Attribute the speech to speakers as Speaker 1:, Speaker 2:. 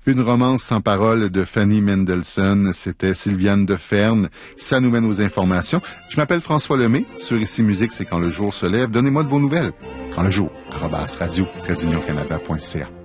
Speaker 1: Une romance sans parole de Fanny Mendelssohn. C'était Sylviane Deferne. Ça nous mène aux informations. Je m'appelle François Lemay. Sur Ici Musique, c'est quand le jour se lève. Donnez-moi de vos nouvelles. Quand le jour, @radio-canada.ca.